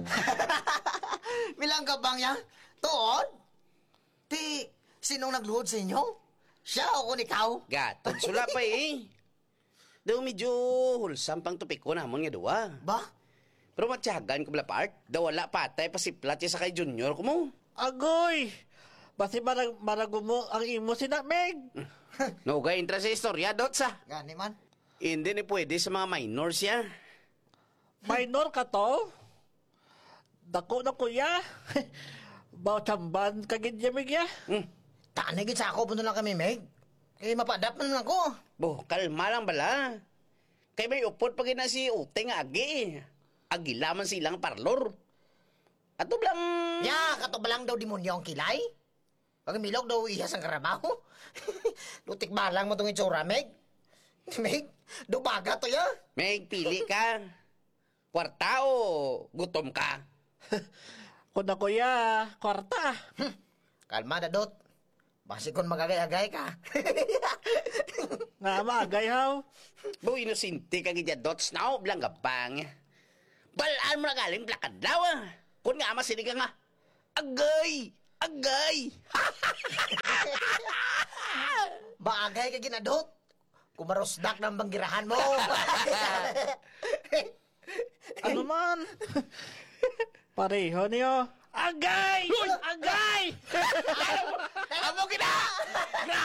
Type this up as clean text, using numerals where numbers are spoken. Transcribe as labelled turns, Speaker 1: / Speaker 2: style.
Speaker 1: Milang ka bang ya? Tuod? Ti, sinong nagluhod sa inyo? Siya o kung ikaw?
Speaker 2: Gatod, sula pa eh. Daw medyo hulsam pang tupik ko namon nga duwa.
Speaker 1: Ba?
Speaker 2: Pero matyagan ko bala part. Daw wala patay pasiplat sa kay Junior ko mo.
Speaker 3: Agoy! Basi maragumo ang imo sina Meg.
Speaker 2: Nugay intra sa istorya, Dotsa.
Speaker 1: Gani man.
Speaker 2: Hindi ni pwede sa mga minors ya.
Speaker 3: Minor ka to? Dako na kuya. Bawchamban kagid yamig ya.
Speaker 1: Tanigit sa ako, puno lang kami, Meg. Eh, mapadap man lang ako.
Speaker 2: Bo, kalma lang bala. Kay may upod pag na si Uteng agi. Agilaman silang parlor. Ato blang...
Speaker 1: Ya, katubalang daw demonyo ang kilay. Pag milog daw ihas ang karabaho. Lutik balang mo itong itsura, Meg. Meg, dubaga to ya.
Speaker 2: Meg, pili ka. Kwarta o gutom ka?
Speaker 3: Kung na kuya, kwarta.
Speaker 1: Kalma na, Dot. Basi kung magagay-agay ka.
Speaker 3: Nga maagay haw.
Speaker 2: Bo, inusinti ka gidya dots na o blang gabang. Balaan mo na galing plakadlaw ah. Kung nga masinig ka nga, agay! Agay!
Speaker 1: Baagay ka ginadot. Kumarosdak ng banggirahan mo.
Speaker 3: Ano man? Pareho niyo. Agay! Agay!
Speaker 2: Amo gina!